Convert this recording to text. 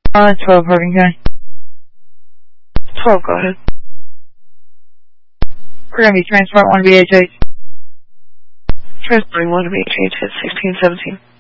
12, Harding County. 12, go ahead. We're going to be transport 1 BHH. Transporting 1 BHH at 1617.